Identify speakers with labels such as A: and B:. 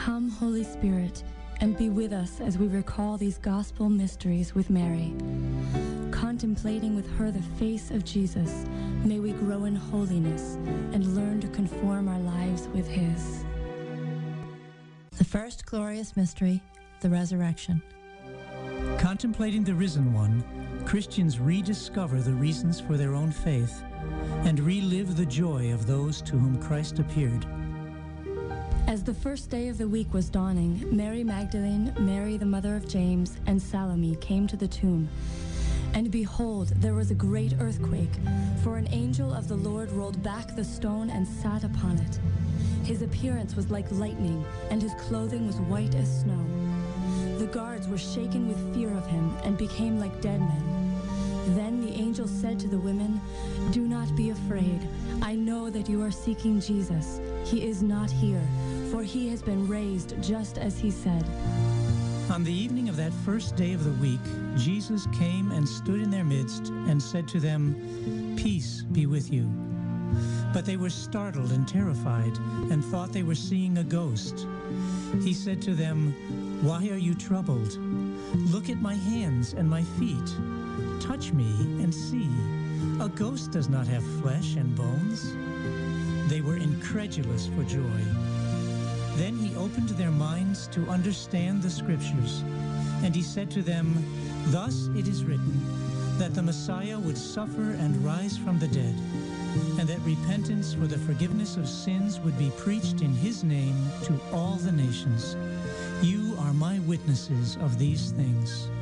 A: Come, Holy Spirit, and be with us as we recall these gospel mysteries with Mary. Contemplating with her the face of Jesus, may we grow in holiness and learn to conform our lives with his.
B: The first glorious mystery, the resurrection.
C: Contemplating the risen one, Christians rediscover the reasons for their own faith and relive the joy of those to whom Christ appeared.
A: As the first day of the week was dawning, Mary Magdalene, Mary the mother of James, and Salome came to the tomb. And behold, there was a great earthquake, for an angel of the Lord rolled back the stone and sat upon it. His appearance was like lightning, and his clothing was white as snow. The guards were shaken with fear of him and became like dead men. Then the angel said to the women, "Do not be afraid. I know that you are seeking Jesus. He is not here, for he has been raised just as he said."
C: On the evening of that first day of the week, Jesus came and stood in their midst and said to them, "Peace be with you." But they were startled and terrified and thought they were seeing a ghost. He said to them, "Why are you troubled? Look at my hands and my feet. Touch me and see. A ghost does not have flesh and bones." They were incredulous for joy. Then he opened their minds to understand the Scriptures, and he said to them, "Thus it is written, that the Messiah would suffer and rise from the dead, and that repentance for the forgiveness of sins would be preached in his name to all the nations. You are my witnesses of these things."